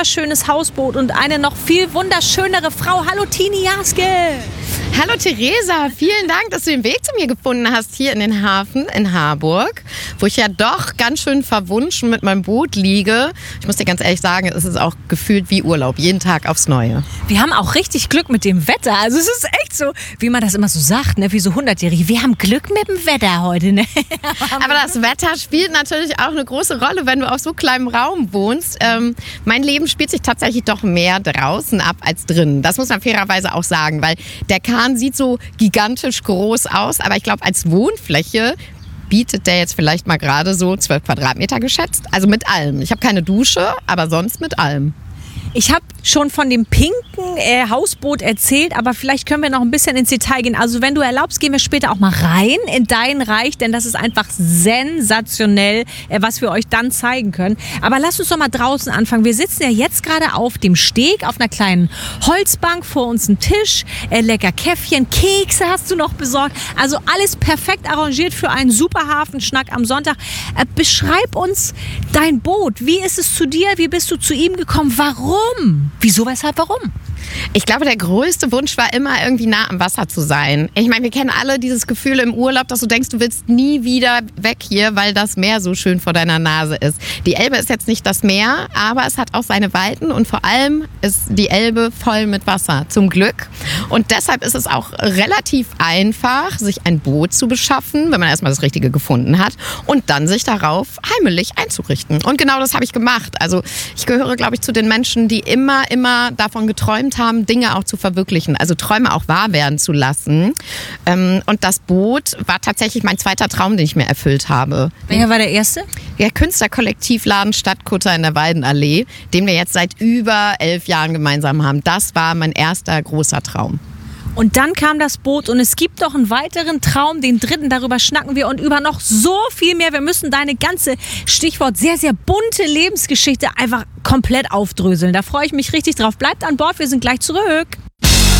wunderschönes Hausboot und eine noch viel wunderschönere Frau. Hallo Tini Jaske. Hallo Theresa, vielen Dank, dass du den Weg zu mir gefunden hast hier in den Hafen in Harburg, wo ich ja doch ganz schön verwunschen mit meinem Boot liege. Ich muss dir ganz ehrlich sagen, es ist auch gefühlt wie Urlaub, jeden Tag aufs Neue. Wir haben auch richtig Glück mit dem Wetter. Also es ist echt so, wie man das immer so sagt, ne? Wie so 100-Jährige. Wir haben Glück mit dem Wetter heute. Ne? Aber das Wetter spielt natürlich auch eine große Rolle, wenn du auf so kleinem Raum wohnst. Mein Leben spielt sich tatsächlich doch mehr draußen ab als drinnen. Das muss man fairerweise auch sagen, weil der Kahn sieht so gigantisch groß aus, aber ich glaube, als Wohnfläche bietet der jetzt vielleicht mal gerade so 12 Quadratmeter geschätzt. Also mit allem. Ich habe keine Dusche, aber sonst mit allem. Ich habe schon von dem pinken Hausboot erzählt, aber vielleicht können wir noch ein bisschen ins Detail gehen. Also wenn du erlaubst, gehen wir später auch mal rein in dein Reich, denn das ist einfach sensationell, was wir euch dann zeigen können. Aber lass uns doch mal draußen anfangen. Wir sitzen ja jetzt gerade auf dem Steg, auf einer kleinen Holzbank, vor uns ein Tisch, lecker Käffchen, Kekse hast du noch besorgt. Also alles perfekt arrangiert für einen super Hafenschnack am Sonntag. Beschreib uns dein Boot. Wie ist es zu dir? Wie bist du zu ihm gekommen? Warum? Wieso, weshalb, warum? Ich glaube, der größte Wunsch war immer, irgendwie nah am Wasser zu sein. Ich meine, wir kennen alle dieses Gefühl im Urlaub, dass du denkst, du willst nie wieder weg hier, weil das Meer so schön vor deiner Nase ist. Die Elbe ist jetzt nicht das Meer, aber es hat auch seine Weiten und vor allem ist die Elbe voll mit Wasser, zum Glück. Und deshalb ist es auch relativ einfach, sich ein Boot zu beschaffen, wenn man erstmal das Richtige gefunden hat und dann sich darauf heimelig einzurichten. Und genau das habe ich gemacht. Also ich gehöre, glaube ich, zu den Menschen, die immer davon geträumt haben, Dinge auch zu verwirklichen, also Träume auch wahr werden zu lassen. Und das Boot war tatsächlich mein zweiter Traum, den ich mir erfüllt habe. Welcher war der erste? Der Künstlerkollektivladen Stadtkutter in der Weidenallee, den wir jetzt seit über 11 Jahren gemeinsam haben. Das war mein erster großer Traum. Und dann kam das Boot und es gibt noch einen weiteren Traum, den dritten, darüber schnacken wir und über noch so viel mehr. Wir müssen deine ganze, Stichwort, sehr, sehr bunte Lebensgeschichte einfach komplett aufdröseln. Da freue ich mich richtig drauf. Bleibt an Bord, wir sind gleich zurück.